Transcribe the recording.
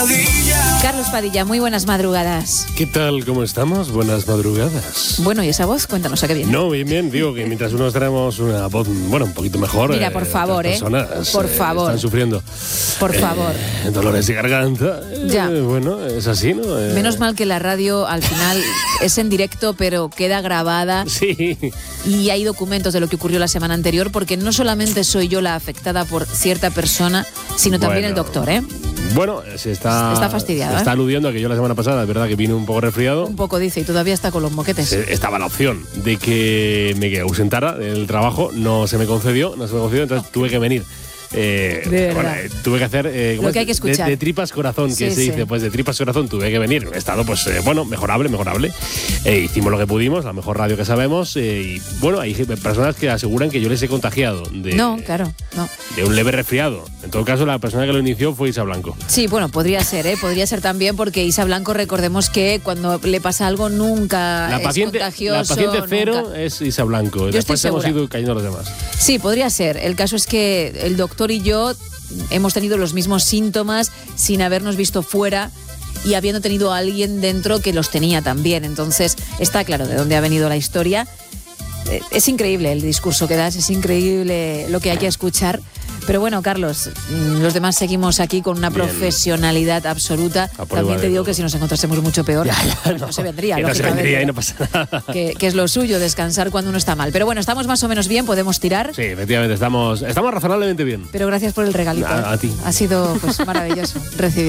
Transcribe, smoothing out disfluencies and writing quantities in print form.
Carlos Padilla, muy buenas madrugadas. ¿Qué tal? ¿Cómo estamos? Buenas madrugadas. Bueno, ¿y esa voz? Cuéntanos a qué viene. No, bien. Digo que mientras unos tenemos una voz, bueno, un poquito mejor. Mira, por favor, personas, por favor. están sufriendo. Por favor. Dolores de garganta. Ya. Bueno, es así, ¿no? Menos mal que la radio al final es en directo, pero queda grabada. Sí. Y hay documentos de lo que ocurrió la semana anterior, porque no solamente soy yo la afectada por cierta persona, sino también el doctor, ¿eh? Bueno, se está fastidiado. Está aludiendo a que yo la semana pasada, es verdad que vine un poco resfriado. Un poco, dice, y todavía está con los moquetes. Estaba la opción de que me ausentara del trabajo, no se me concedió, entonces tuve que venir. Tuve que hacer lo que hay que escuchar. De tripas corazón, que se dice, pues de tripas corazón tuve que venir. He estado, pues, mejorable. Hicimos lo que pudimos, la mejor radio que sabemos. Y bueno, hay personas que aseguran que yo les he contagiado no, claro, no. De un leve resfriado. En todo caso, la persona que lo inició fue Isa Blanco. Sí, bueno, podría ser también, porque Isa Blanco, recordemos que cuando le pasa algo nunca es contagioso. La paciente cero nunca. es Isa Blanco. Yo Después hemos ido cayendo los demás. Sí, podría ser. El caso es que el doctor y yo hemos tenido los mismos síntomas sin habernos visto fuera y habiendo tenido a alguien dentro que los tenía también. Entonces, está claro de dónde ha venido la historia. Es increíble el discurso que das, es increíble lo que hay que escuchar. Pero bueno, Carlos, los demás seguimos aquí con una profesionalidad absoluta. También te digo que si nos encontrásemos mucho peor, no se vendría. No se vendría y no pasa nada. Que es lo suyo, descansar cuando uno está mal. Pero bueno, estamos más o menos bien, podemos tirar. Sí, efectivamente, estamos razonablemente bien. Pero gracias por el regalito. A ti. Ha sido, pues, maravilloso recibir.